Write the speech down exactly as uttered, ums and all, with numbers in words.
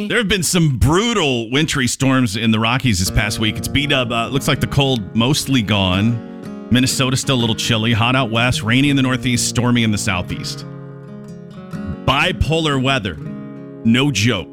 There have been some brutal wintry storms in the Rockies this past week. It's beat up. Uh, looks like the cold mostly gone. Minnesota still a little chilly. Hot out west. Rainy in the northeast. Stormy in the southeast. Bipolar weather. No joke.